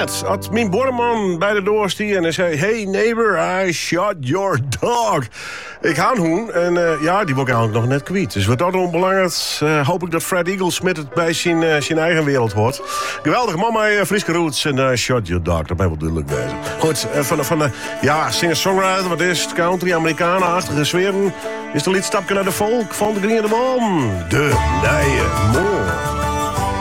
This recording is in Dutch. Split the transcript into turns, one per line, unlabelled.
net had mijn borman bij de deur staan en hij zei... Hey neighbor, I shot your dog. Ik ga een hoen en die word ik eigenlijk nog net kwijt. Dus wat dat onbelangrijk hoop ik dat Fred Eaglesmith het bij zijn eigen wereld hoort. Geweldig, mama, Friske Roots en shot your dog. Dat ben ik wel duidelijk bezig. Goed, van de singer-songwriter, wat is het? Country, Amerikanen-achtige sferen. Is er een liedstapje naar de folk van de Green de Boom. De Nije Moor.